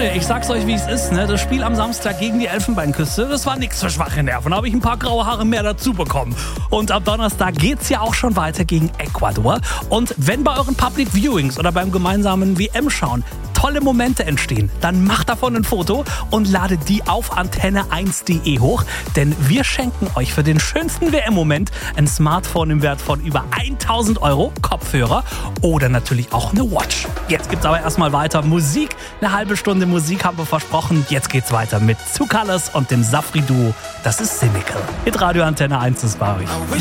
Freunde, ich sag's euch, wie es ist, ne? Das Spiel am Samstag gegen die Elfenbeinküste, das war nix für schwache Nerven. Da habe ich ein paar graue Haare mehr dazu bekommen. Und am Donnerstag geht's ja auch schon weiter gegen Ecuador. Und wenn bei euren Public Viewings oder beim gemeinsamen WM-Schauen tolle Momente entstehen, dann macht davon ein Foto und ladet die auf antenne1.de hoch. Denn wir schenken euch für den schönsten WM-Moment ein Smartphone im Wert von über 1000 Euro, Kopfhörer oder natürlich auch eine Watch. Jetzt gibt's aber erstmal weiter Musik. Eine halbe Stunde Musik haben wir versprochen. Jetzt geht's weiter mit Two Colors und dem Safri-Duo. Das ist Cynical. Mit Radio Antenne 1 ist bei euch.